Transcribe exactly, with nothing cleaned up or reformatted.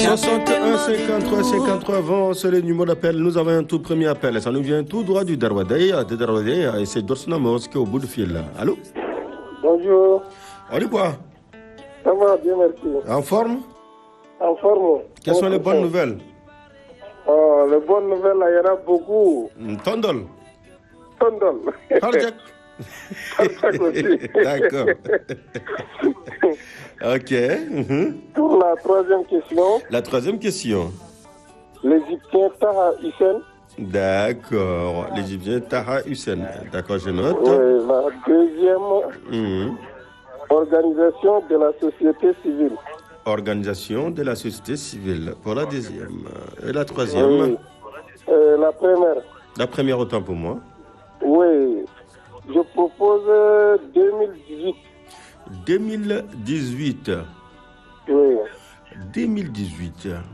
soixante et un cinquante-trois cinquante-trois, avant, c'est le numéro d'appel. Nous avons un tout premier appel. Ça nous vient tout droit du Darwadei, de Darwadei, et c'est Dorsna Mos qui est au bout du fil. Là. Allô? Bonjour. On dit quoi? Ça va, bien, merci. En forme? En forme. Quelles sont les bonnes nouvelles? Oh, les bonnes nouvelles, là, il y en a beaucoup. Tondol. Tondol. Cardiac. Cardiac aussi. D'accord. Ok. Mm-hmm. Pour la troisième question. La troisième question. L'Égyptien Taha Hussein. D'accord. L'Égyptien Taha Hussein. D'accord, je note. Oui, la deuxième. Mm-hmm. Organisation de la société civile. Organisation de la société civile. Pour la deuxième. Et la troisième? Oui. Euh, la première. La première autant pour moi. Oui. Je propose deux mille dix-huit. deux mille dix-huit. Oui. deux mille dix-huit.